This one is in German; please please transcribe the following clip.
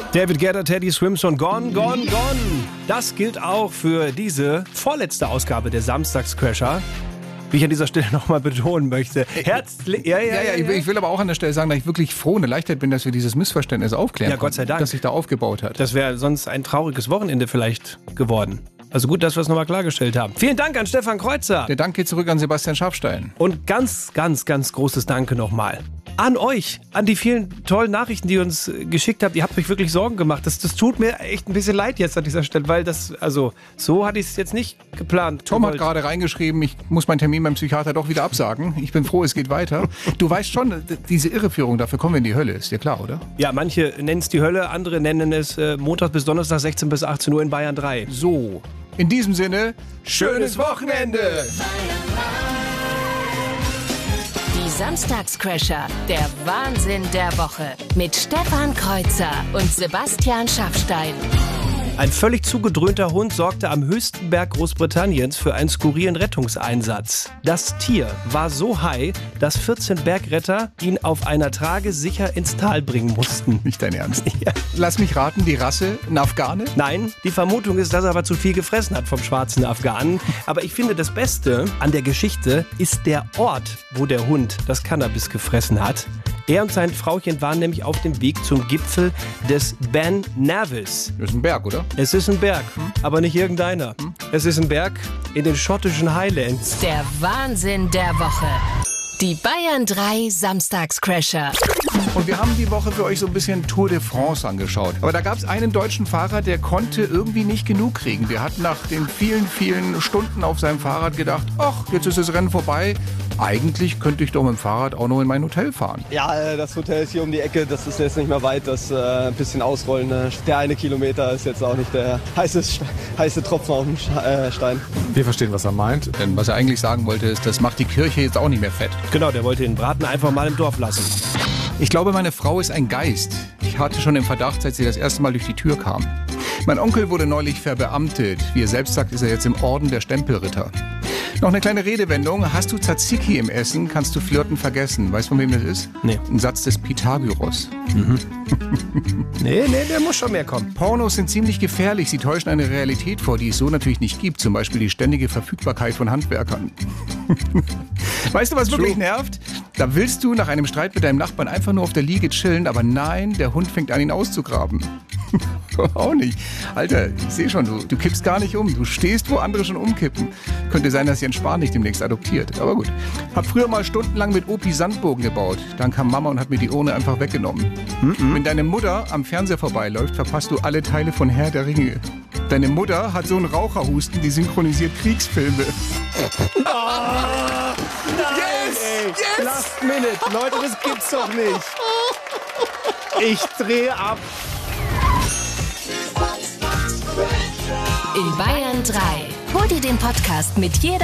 David Guetta, Teddy Swimson, Gone, Gone, Gone. Das gilt auch für diese vorletzte Ausgabe der Samstagscrasher. Wie ich an dieser Stelle nochmal betonen möchte. Ich will aber auch an der Stelle sagen, dass ich wirklich froh und erleichtert bin, dass wir dieses Missverständnis aufklären konnten, Gott sei Dank, das sich da aufgebaut hat. Das wäre sonst ein trauriges Wochenende vielleicht geworden. Also gut, dass wir es nochmal klargestellt haben. Vielen Dank an Stefan Kreuzer. Der Dank geht zurück an Sebastian Schafstein. Und ganz, ganz, ganz großes Danke nochmal an euch, an die vielen tollen Nachrichten, die ihr uns geschickt habt. Ihr habt euch wirklich Sorgen gemacht. Das tut mir echt ein bisschen leid jetzt an dieser Stelle, weil so hatte ich es jetzt nicht geplant. Tom hat gerade reingeschrieben, ich muss meinen Termin beim Psychiater doch wieder absagen. Ich bin froh, es geht weiter. Du weißt schon, diese Irreführung, dafür kommen wir in die Hölle, ist dir klar, oder? Ja, manche nennen es die Hölle, andere nennen es Montag bis Donnerstag 16 bis 18 Uhr in Bayern 3. So, in diesem Sinne, schönes Wochenende! Die Samstagscrasher, der Wahnsinn der Woche mit Stefan Kreuzer und Sebastian Schafstein. Ein völlig zugedröhnter Hund sorgte am höchsten Berg Großbritanniens für einen skurrilen Rettungseinsatz. Das Tier war so high, dass 14 Bergretter ihn auf einer Trage sicher ins Tal bringen mussten. Nicht dein Ernst? Ja. Lass mich raten, die Rasse, ein Afghane? Nein, die Vermutung ist, dass er aber zu viel gefressen hat vom schwarzen Afghanen. Aber ich finde, das Beste an der Geschichte ist der Ort, wo der Hund das Cannabis gefressen hat. Er und sein Frauchen waren nämlich auf dem Weg zum Gipfel des Ben Nevis. Das ist ein Berg, oder? Es ist ein Berg, aber nicht irgendeiner. Es ist ein Berg in den schottischen Highlands. Der Wahnsinn der Woche. Die Bayern 3 Samstagscrasher. Und wir haben die Woche für euch so ein bisschen Tour de France angeschaut. Aber da gab es einen deutschen Fahrer, der konnte irgendwie nicht genug kriegen. Der hat nach den vielen, vielen Stunden auf seinem Fahrrad gedacht, ach, jetzt ist das Rennen vorbei. Eigentlich könnte ich doch mit dem Fahrrad auch noch in mein Hotel fahren. Ja, das Hotel ist hier um die Ecke, das ist jetzt nicht mehr weit, das ein bisschen ausrollen. Der 1 Kilometer ist jetzt auch nicht der heiße Tropfen auf dem Stein. Wir verstehen, was er meint. Denn was er eigentlich sagen wollte, ist, das macht die Kirche jetzt auch nicht mehr fett. Genau, der wollte den Braten einfach mal im Dorf lassen. Ich glaube, meine Frau ist ein Geist. Ich hatte schon den Verdacht, seit sie das erste Mal durch die Tür kam. Mein Onkel wurde neulich verbeamtet. Wie er selbst sagt, ist er jetzt im Orden der Stempelritter. Noch eine kleine Redewendung. Hast du Tzatziki im Essen, kannst du Flirten vergessen. Weißt du, von wem das ist? Nee. Ein Satz des Pythagoras. Nee, der muss schon mehr kommen. Pornos sind ziemlich gefährlich. Sie täuschen eine Realität vor, die es so natürlich nicht gibt. Zum Beispiel die ständige Verfügbarkeit von Handwerkern. Weißt du, was wirklich nervt? Da willst du nach einem Streit mit deinem Nachbarn einfach nur auf der Liege chillen, aber nein, der Hund fängt an, ihn auszugraben. Auch nicht. Alter, ich sehe schon, du kippst gar nicht um. Du stehst, wo andere schon umkippen. Könnte sein, dass Jens Spahn dich demnächst adoptiert. Aber gut. Hab früher mal stundenlang mit Opi Sandbogen gebaut. Dann kam Mama und hat mir die Urne einfach weggenommen. Wenn deine Mutter am Fernseher vorbeiläuft, verpasst du alle Teile von Herr der Ringe. Deine Mutter hat so einen Raucherhusten, die synchronisiert Kriegsfilme. Nein, Yes! Last Minute. Leute, das gibt's doch nicht. Ich drehe ab. In Bayern 3. Hol dir den Podcast mit jeder